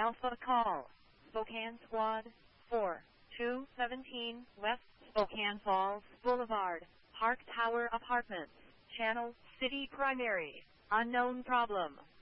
Alpha Call, Spokane Squad, 4217 West Spokane Falls Boulevard, Park Tower Apartments, Channel City Primary, unknown problem.